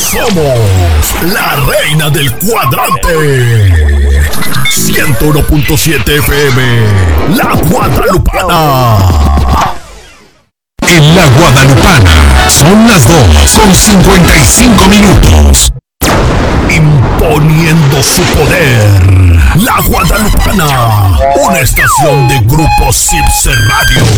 Somos la reina del cuadrante. 101.7 FM, La Guadalupana. En La Guadalupana son las 2:55. Imponiendo su poder. La Guadalupana, una estación de Grupo Sipse Radio.